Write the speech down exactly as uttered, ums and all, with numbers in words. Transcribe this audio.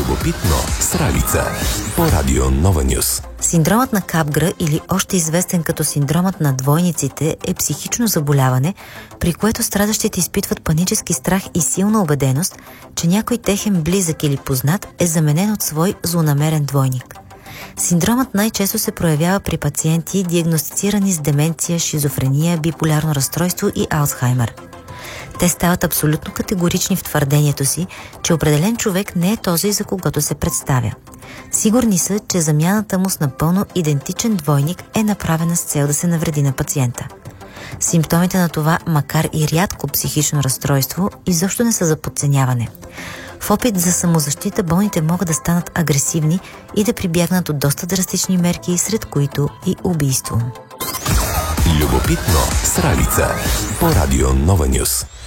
Любопитно с Ралица по Радио Нова Нюс. Синдромът на Капгра, или още известен като синдромът на двойниците, е психично заболяване, при което страдащите изпитват панически страх и силна убеденост, че някой техен близък или познат е заменен от свой злонамерен двойник. Синдромът най-често се проявява при пациенти, диагностицирани с деменция, шизофрения, биполярно разстройство и Алцхаймер. Те стават абсолютно категорични в твърдението си, че определен човек не е този, за когото се представя. Сигурни са, че замяната му с напълно идентичен двойник е направена с цел да се навреди на пациента. Симптомите на това, макар и рядко психично разстройство, изобщо не са за подценяване. В опит за самозащита болните могат да станат агресивни и да прибягнат от доста драстични мерки, сред които и убийство. Любопитно с Ралица по Радио Нова Нюс.